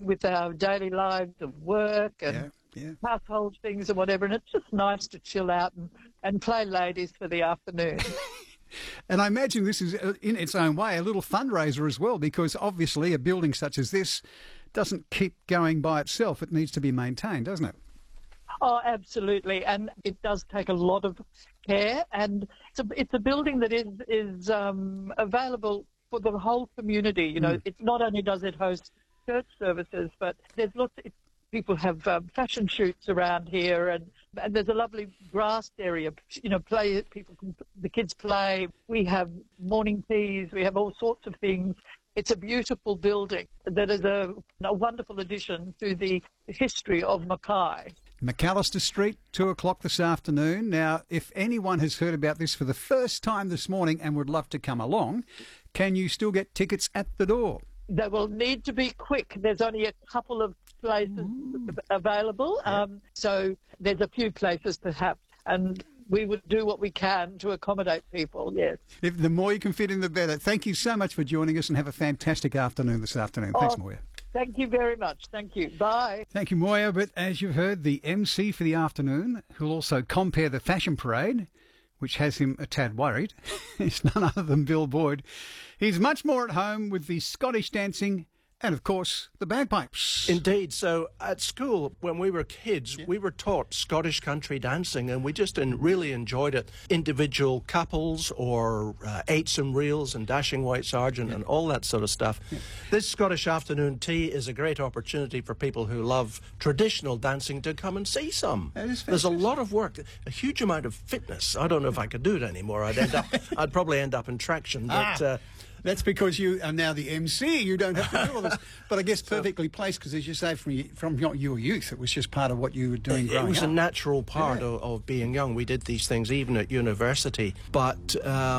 with our daily lives of work and household things and whatever, and it's just nice to chill out and play ladies for the afternoon. And I imagine this is, in its own way, a little fundraiser as well, because obviously a building such as this doesn't keep going by itself. It needs to be maintained, doesn't it? Oh, absolutely. And it does take a lot of care. And it's a building that is available for the whole community. You know, it's not only does it host church services, but there's lots of people have fashion shoots around here, and there's a lovely grassed area. You know, the kids play. We have morning teas. We have all sorts of things. It's a beautiful building that is a wonderful addition to the history of Mackay. McAllister Street, 2 o'clock this afternoon. Now, if anyone has heard about this for the first time this morning and would love to come along, can you still get tickets at the door? They will need to be quick. There's only a couple of places available. So there's a few places perhaps, and we would do what we can to accommodate people, yes. If the more you can fit in, the better. Thank you so much for joining us, and have a fantastic afternoon this afternoon. Thanks, Moya. Thank you very much. Thank you. Bye. Thank you, Moya. But as you've heard, the MC for the afternoon, who'll also compare the fashion parade, which has him a tad worried, is none other than Bill Boyd. He's much more at home with the Scottish dancing and, of course, the bagpipes. Indeed. So at school, when we were kids, we were taught Scottish country dancing, and we just really enjoyed it. Individual couples or eights and reels and Dashing White Sergeant and all that sort of stuff. This Scottish afternoon tea is a great opportunity for people who love traditional dancing to come and see some. There's a lot of work, a huge amount of fitness. I don't know if I could do it anymore. I'd probably end up in traction, but... That's because you are now the MC. You don't have to do all this. But I guess perfectly placed, because as you say, from your youth, it was just part of what you were doing growing up. It was a natural part of being young. We did these things even at university. But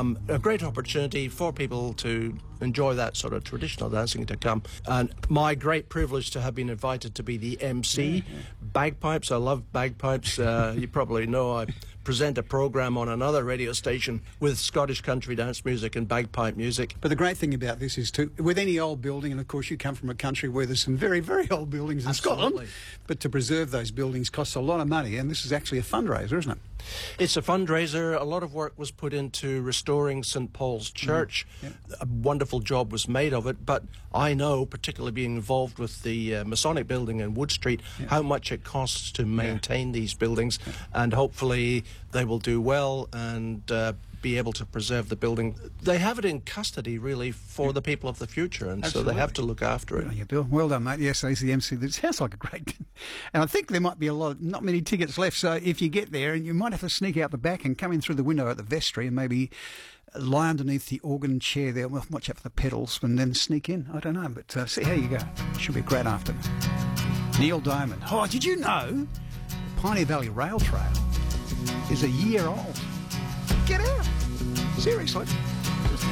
a great opportunity for people to enjoy that sort of traditional dancing to come. And my great privilege to have been invited to be the MC. Bagpipes, I love bagpipes. You probably know I present a program on another radio station with Scottish country dance music and bagpipe music. But the great thing about this is, too, with any old building, and of course you come from a country where there's some very, very old buildings in Scotland, but to preserve those buildings costs a lot of money, and this is actually a fundraiser, isn't it? It's a fundraiser. A lot of work was put into restoring St Paul's Church. A wonderful job was made of it, but I know, particularly being involved with the Masonic building in Wood Street, how much it costs to maintain these buildings, and hopefully they will do well and be able to preserve the building. They have it in custody, really, for the people of the future, and so they have to look after it. Well, yeah, Bill. Well done, mate. Yes, he's the MC. It sounds like a great... And I think there might be not many tickets left, so if you get there, and you might have to sneak out the back and come in through the window at the vestry and maybe lie underneath the organ chair there, watch out for the pedals, and then sneak in. I don't know, but see how you go. Should be a great afternoon. Neil Diamond. Oh, did you know the Pioneer Valley Rail Trail is a year old? Get out. Seriously.